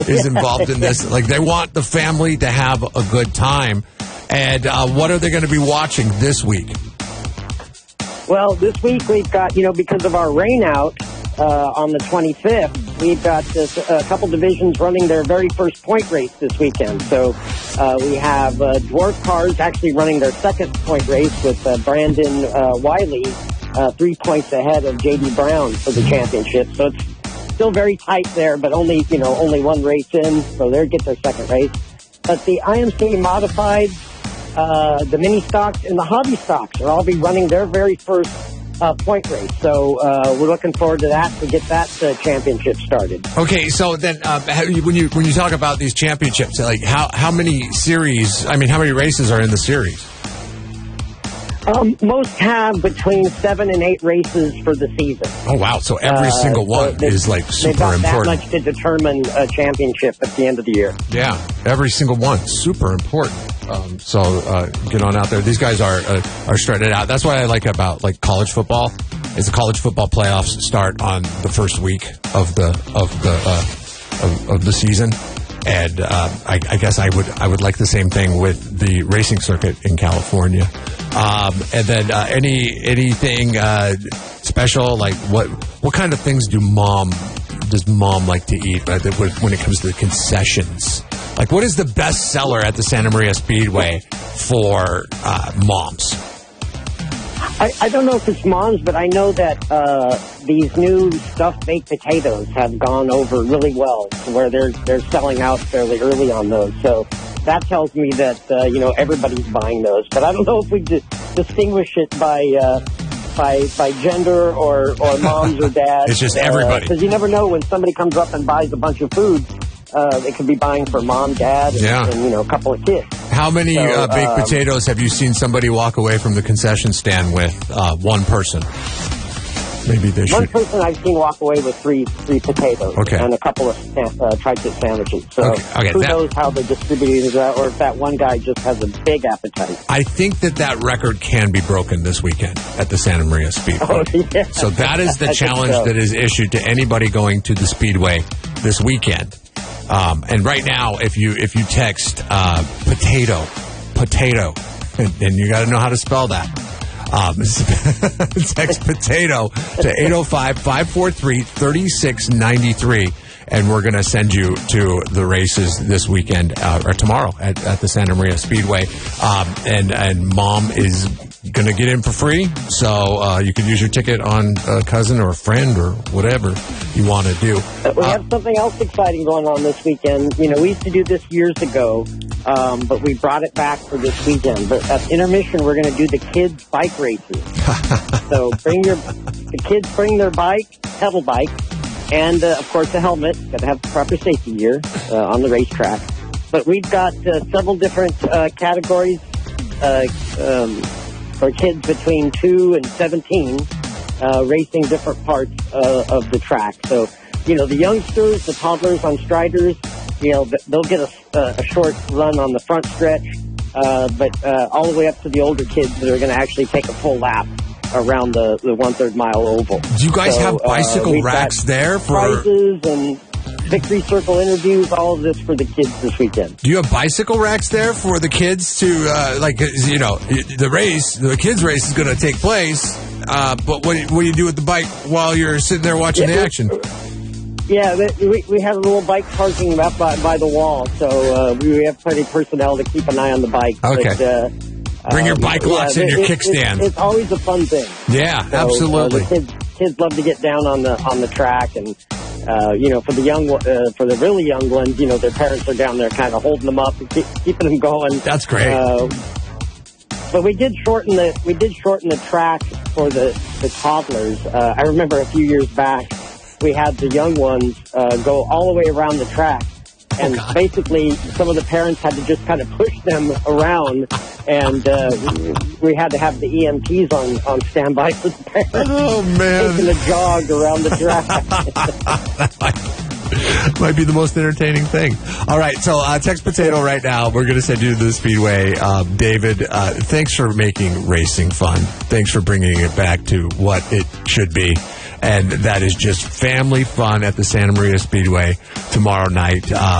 is involved in this. Like, they want the family to have a good time. And what are they going to be watching this week? Well, this week we've got, because of our rain out on the 25th, we've got a couple divisions running their very first point race this weekend. So we have Dwarf Cars actually running their second point race with Brandon Wiley 3 points ahead of J.D. Brown for the championship. So it's still very tight there, but only one race in, so they'll get their second race. But the IMCA Modified, the mini stocks, and the hobby stocks will all be running their very first point race. So we're looking forward to that to get that championship started. Okay, so then when you talk about these championships, like how many races are in the series? Most have between 7 and 8 races for the season. Oh, wow. So every single one is like super important. That much to determine a championship at the end of the year. Yeah, every single one. Super important. So get on out there. These guys are starting it out. That's what I like about like college football. Is the college football playoffs start on the first week of the season. And I guess I would like the same thing with the racing circuit in California. And then anything special, like what kind of things does mom like to eat when it comes to the concessions? Like, what is the best seller at the Santa Maria Speedway for moms? I don't know if it's moms, but I know that these new stuffed baked potatoes have gone over really well, to where they're selling out fairly early on those. So that tells me that everybody's buying those. But I don't know if we distinguish it by gender or moms or dads. It's just everybody. Because you never know when somebody comes up and buys a bunch of food. They could be buying for mom, dad, and a couple of kids. How many baked potatoes have you seen somebody walk away from the concession stand with? One person. Maybe they should. One person I've seen walk away with three potatoes and a couple of tri-tip sandwiches. So who knows how they're distributing that, or if that one guy just has a big appetite. I think that record can be broken this weekend at the Santa Maria Speedway. Oh, yeah. So that is the challenge that is issued to anybody going to the Speedway this weekend. And right now, if you text potato, and you got to know how to spell that. Text potato to 805-543-3693, and we're going to send you to the races this weekend or tomorrow at the Santa Maria Speedway. And mom is going to get in for free, so you can use your ticket on a cousin or a friend or whatever you want to do. We have something else exciting going on this weekend. We used to do this years ago, but we brought it back for this weekend. But at intermission, we're going to do the kids' bike races. So the kids bring their bike, pedal bike, and, of course, a helmet. Got to have the proper safety gear on the racetrack. But we've got several different categories for kids between 2 and 17 racing different parts of the track. So, the youngsters, the toddlers on Striders, they'll get a short run on the front stretch, but all the way up to the older kids that are going to actually take a full lap around the 1/3 mile oval. Do you guys have bicycle racks there for prizes and victory circle interviews? All of this for the kids this weekend. Do you have bicycle racks there for the kids to the kids race is going to take place, but what do you do with the bike while you're sitting there watching the action? Yeah, we have a little bike parking up by the wall, so we have plenty of personnel to keep an eye on the bike. Okay. But, bring your bike locks and your kickstand. It's always a fun thing. Yeah, so, absolutely. The kids love to get down on the track, and for the really young ones, their parents are down there kind of holding them up and keeping them going. That's great. But we did shorten the track for the toddlers. I remember a few years back, we had the young ones go all the way around the track. And basically, some of the parents had to just kind of push them around, and we had to have the EMTs on standby for the parents. Oh, man. Taking a jog around the track. Might be the most entertaining thing. All right, so text potato right now. We're going to send you to the Speedway. David, thanks for making racing fun. Thanks for bringing it back to what it should be. and that is just family fun at the Santa Maria Speedway tomorrow night.